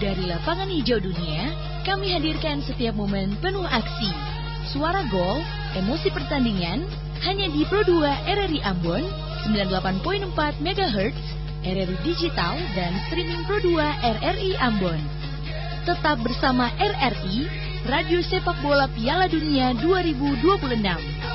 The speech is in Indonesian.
Dari lapangan hijau dunia, kami hadirkan setiap momen penuh aksi. Suara gol, emosi pertandingan, hanya di Pro 2 RRI Ambon, 98.4 MHz, RRI Digital, dan streaming Pro 2 RRI Ambon. Tetap bersama RRI, Radio Sepak Bola Piala Dunia 2026.